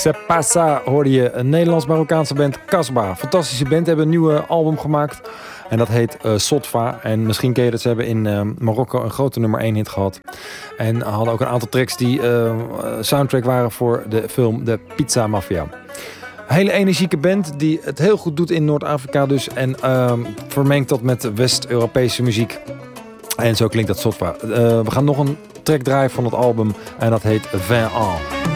Se Pasa hoorde je, een Nederlands-Marokkaanse band Kasbah. Fantastische band, hebben een nieuwe album gemaakt. En dat heet Sotfa. En misschien ken je dat, ze hebben in Marokko een grote nummer 1 hit gehad. En hadden ook een aantal tracks die soundtrack waren voor de film De Pizza Mafia. Hele energieke band die het heel goed doet in Noord-Afrika dus. En vermengt dat met West-Europese muziek. En zo klinkt dat Sotfa. We gaan nog een track draaien van het album. En dat heet 20 ans.